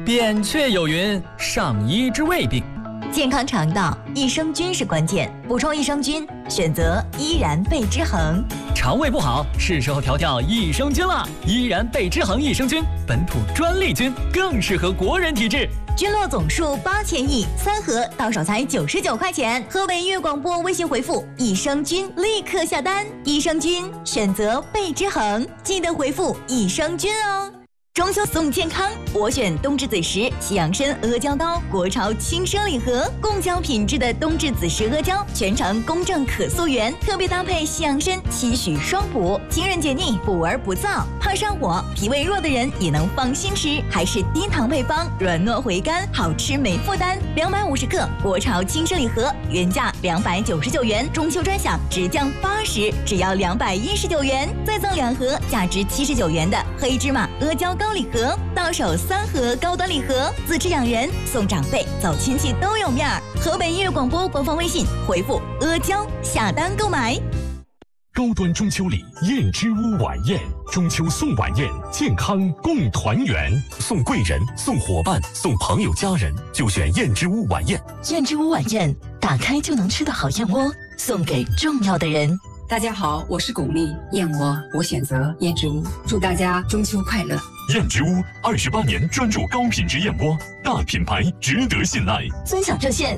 扁鹊有云：上医之未病。 健康肠道，益生菌是关键。补充益生菌，选择依然贝之恒。 肠胃不好，是时候调调益生菌了。依然贝之恒益生菌，本土专利菌，更适合国人体质。 菌落总数8000亿，3盒到手才99块钱。河北粤广播微信回复“益生菌”立刻下单。益生菌选择贝之恒，记得回复“益生菌”哦。中秋送健康，我选冬至子时西洋参阿胶刀，国潮轻奢礼盒，贡胶品质的冬至子时阿胶，全程公正可溯源，特别搭配西洋参，期许双补，清润解腻，补而不燥，怕上火、脾胃弱的人也能放心吃，还是低糖配方，软糯回甘，好吃没负担。250克国潮轻奢礼盒，原价299元，中秋专享直降80，只要219元，再赠2盒价值79元的黑芝麻阿胶高礼盒，到手3盒高端礼盒，自制养人送长辈走亲戚都有面儿。河北音乐广播官方微信回复阿胶下单购买。 高端中秋礼燕之屋晚宴，中秋送晚宴，健康共团圆，送贵人、送伙伴、送朋友家人，就选燕之屋晚宴。 燕之屋晚宴，打开就能吃的好燕窝，送给重要的人。 大家好，我是巩俐，燕窝我选择燕之屋，祝大家中秋快乐。 燕之屋28年专注高品质燕窝，大品牌值得信赖。 尊享热线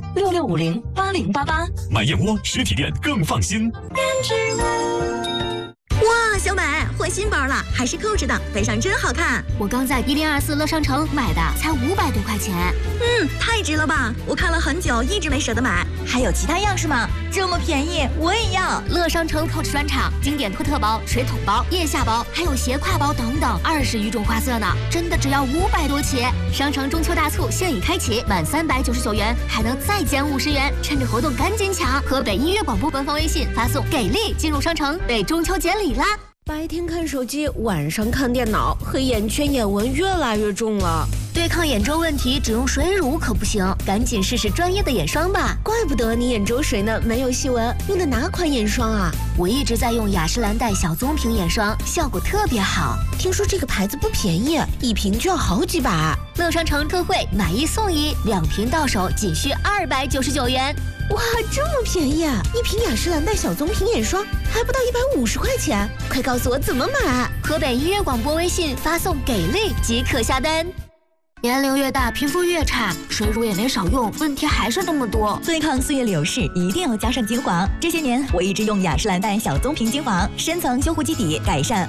66508088， 买燕窝实体店更放心。 燕之屋。哇，小美换新包了，还是扣着的，背上真好看。 我刚在1024乐商城买的，才500多块钱。 太值了吧！我看了很久，一直没舍得买。还有其他样式吗？这么便宜，我也要。 乐商城Coach专场，经典托特包、水桶包、腋下包，还有斜挎包等等，20余种花色呢，真的只要500多起。商城中秋大促现已开启，满399元还能再减50元，趁着活动赶紧抢！河北音乐广播官方微信发送“给力”进入商城，为中秋节礼啦！ 白天看手机，晚上看电脑，黑眼圈、眼纹越来越重了。 对抗眼周问题，只用水乳可不行，赶紧试试专业的眼霜吧。 怪不得你眼周水呢，没有细纹。用的哪款眼霜啊？ 我一直在用雅诗兰黛小棕瓶眼霜，效果特别好。 听说这个牌子不便宜，一瓶就要好几百。 乐商城特惠，买1送1，2瓶到手仅需299元。 哇，这么便宜啊！一瓶雅诗兰黛小棕瓶眼霜还不到150块钱，快告诉我怎么买！ 河北音乐广播微信发送“给力”即可下单。年龄越大，皮肤越差，水乳也没少用，问题还是那么多。 对抗岁月流逝，一定要加上精华。这些年我一直用雅诗兰黛小棕瓶精华，深层修护基底，改善